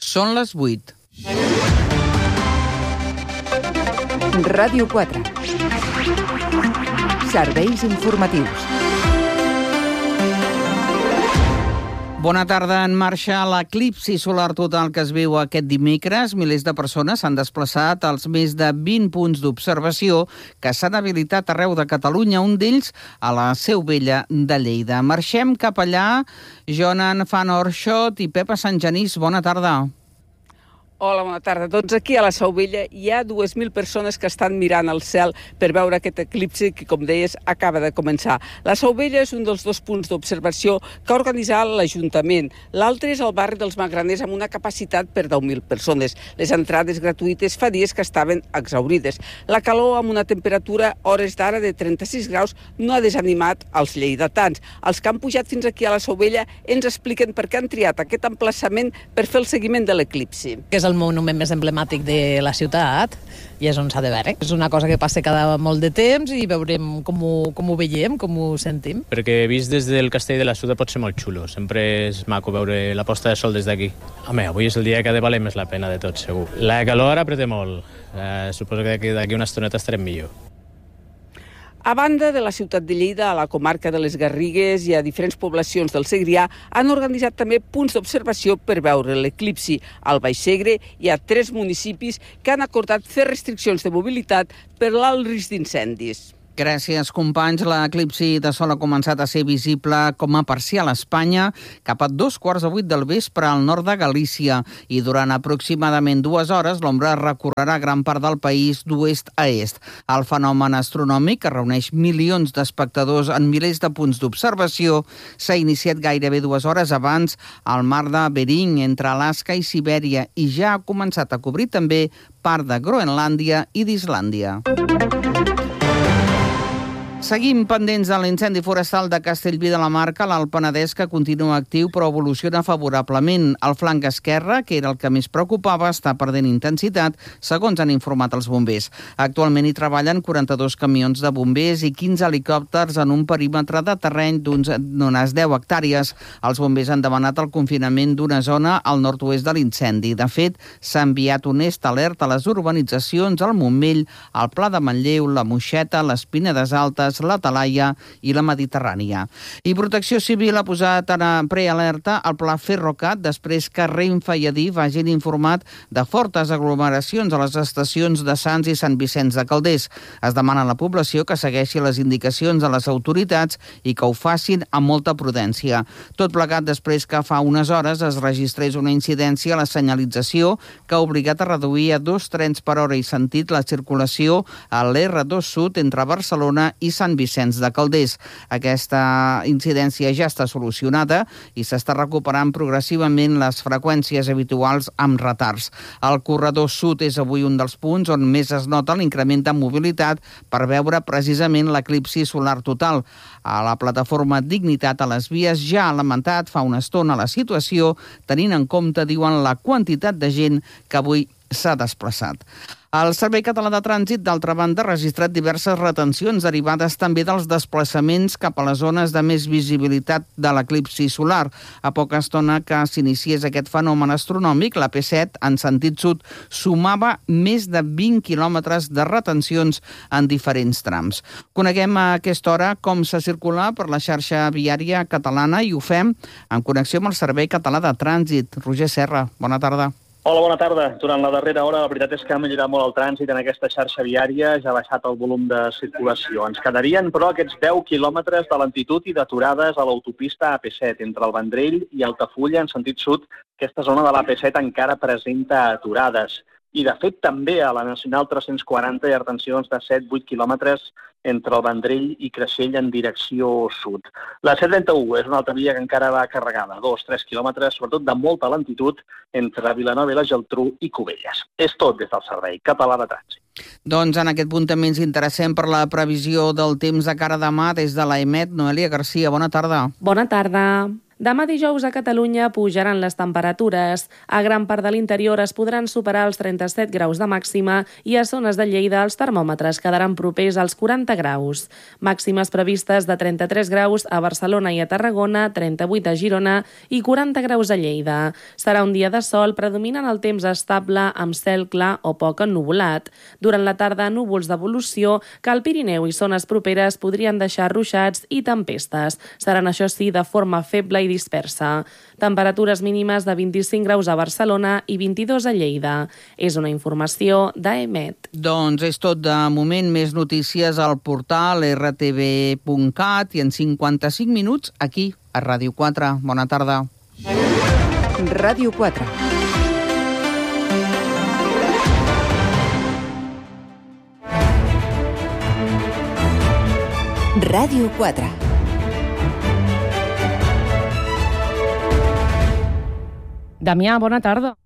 Són les 8. Ràdio 4. Serveis informatius. Bona tarda. En marxa l'eclipsi solar total que es viu aquest dimecres. Milers de persones s'han desplaçat als més de 20 punts d'observació que s'han habilitat arreu de Catalunya, un d'ells a la Seu Vella de Lleida. Marxem cap allà. Jonan Van Oorschot i Pepa Sant Genís, bona tarda. Hola, bona tarda. Doncs aquí a la Seu Vella hi ha 2.000 persones que estan mirant al cel per veure aquest eclipsi que, com deies, acaba de començar. La Seu Vella és un dels 2 punts d'observació que ha organitzat l'Ajuntament. L'altre és el barri dels Magraners amb una capacitat per 10.000 persones. Les entrades gratuïtes fa dies que estaven exhaurides. La calor amb una temperatura hores d'ara de 36 graus no ha desanimat els lleidatans. Els que han pujat fins aquí a la Seu Vella ens expliquen per què han triat aquest emplaçament per fer el seguiment de l'eclipsi. És el monument més emblemàtic de la ciutat i és on s'ha de veure. És una cosa que passa cada molt de temps i veurem com ho veiem, com ho sentim. Perquè vist des del castell de la ciutat pot ser molt xulo. Sempre és maco veure la posta de sol des d'aquí. Home, avui és el dia que ha de valer més la pena de tot, segur. La calor ara apreta molt. Suposo que d'aquí una estoneta estarem millor. A banda de la ciutat de Lleida, a la comarca de les Garrigues i a diferents poblacions del Segrià han organitzat també punts d'observació per veure l'eclipsi. Al Baix Segre hi ha 3 municipis que han acordat fer restriccions de mobilitat per l'alt risc d'incendis. Gràcies, companys. L'eclipsi de sol ha començat a ser visible com a parcial a Espanya cap a 7:15 del vespre al nord de Galícia i durant aproximadament 2 hores l'ombra recorrerà gran part del país d'oest a est. El fenomen astronòmic, que reuneix milions d'espectadors en milers de punts d'observació, s'ha iniciat gairebé 2 hores abans al mar de Bering, entre Alaska i Sibèria, i ja ha començat a cobrir també part de Groenlàndia i d'Islàndia. Seguim pendents de l'incendi forestal de Castellví de la Marca, a l'Alt Penedès, que continua actiu però evoluciona favorablement. El flanc esquerre, que era el que més preocupava, està perdent intensitat, segons han informat els bombers. Actualment hi treballen 42 camions de bombers i 15 helicòpters en un perímetre de terreny d'unes 10 hectàrees. Els bombers han demanat el confinament d'una zona al nord-oest de l'incendi. De fet, s'ha enviat un alert a les urbanitzacions al Montmell, al Pla de Manlleu, la Moixeta, les Pinedes Altes, la Talaia i la Mediterrània. I Protecció Civil ha posat en prealerta el Pla Ferrocat després que Renfe i Adif hagin informat de fortes aglomeracions a les estacions de Sants i Sant Vicenç de Calders. Es demana a la població que segueixi les indicacions de les autoritats i que ho facin amb molta prudència. Tot plegat després que fa unes hores es registrés una incidència a la senyalització que ha obligat a reduir a 2 trens per hora i sentit la circulació a l'R2 Sud entre Barcelona i Sant Vicenç de Calders. Aquesta incidència ja està solucionada i s'està recuperant progressivament les freqüències habituals amb retards. El corredor sud és avui un dels punts on més es nota l'increment de mobilitat per veure precisament l'eclipsi solar total. A la plataforma Dignitat a les vies ja ha lamentat fa una estona la situació, tenint en compte, diuen, la quantitat de gent que avui s'ha desplaçat. El Servei Català de Trànsit, d'altra banda, ha registrat diverses retencions derivades també dels desplaçaments cap a les zones de més visibilitat de l'eclipsi solar. A poca estona que s'iniciés aquest fenomen astronòmic, la P7, en sentit sud, sumava més de 20 quilòmetres de retencions en diferents trams. Coneguem a aquesta hora com se circula per la xarxa viària catalana i ho fem en connexió amb el Servei Català de Trànsit. Roger Serra, bona tarda. Hola, bona tarda. Durant la darrera hora la veritat és que ha millorat molt el trànsit en aquesta xarxa viària, ja ha baixat el volum de circulació. Ens quedarien, però, aquests 10 quilòmetres de lentitud i d'aturades a l'autopista AP7 entre el Vendrell i Altafulla en sentit sud. Aquesta zona de l'AP7 encara presenta aturades. I, de fet, també a la Nacional 340 hi ha retencions de 7-8 quilòmetres entre el Vendrell i Creixell en direcció sud. La C31 és una altra via que encara va carregada, 2-3 quilòmetres, sobretot de molta lentitud, entre Vilanova i la Geltrú i Cubelles. És tot des del Servei Català de Trànsit. Doncs en aquest punt també ens interessem per la previsió del temps de cara a demà des de l'EMET. Noelia Garcia, bona tarda. Bona tarda. Demà dijous a Catalunya pujaran les temperatures. A gran part de l'interior es podran superar els 37 graus de màxima i a zones de Lleida els termòmetres quedaran propers als 40 graus. Màximes previstes de 33 graus a Barcelona i a Tarragona, 38 a Girona i 40 graus a Lleida. Serà un dia de sol predominant el temps estable amb cel clar o poc ennuvolat. Durant la tarda, núvols d'evolució que al Pirineu i zones properes podrien deixar ruixats i tempestes. Seran, això sí, de forma feble i dispersa. Temperatures mínimes de 25 graus a Barcelona i 22 a Lleida. És una informació d'EMET. Doncs és tot de moment. Més notícies al portal rtv.cat i en 55 minuts aquí, a Ràdio 4. Bona tarda. Ràdio 4. Ràdio 4. Damià, bona tarda.